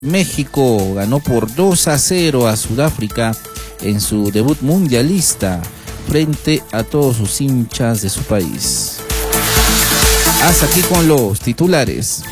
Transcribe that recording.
México ganó por 2-0 a Sudáfrica en su debut mundialista frente a todos sus hinchas de su país. Hasta aquí con los titulares.